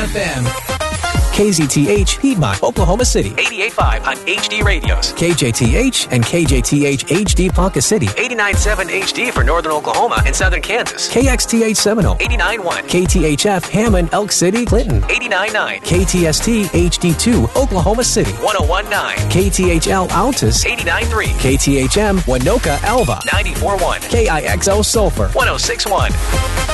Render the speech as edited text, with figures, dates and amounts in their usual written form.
FM. KZTH, Piedmont, Oklahoma City. 88.5 on HD radios. KJTH and KJTH HD Ponca City. 89.7 HD for Northern Oklahoma and Southern Kansas. KXTH Seminole. 89.1. KTHF Hammond, Elk City, Clinton. 89.9. KTST HD2 Oklahoma City. 101.9. KTHL Altus. 89.3. KTHM Winoka Alva. 94.1. KIXO Sulphur. 106.1.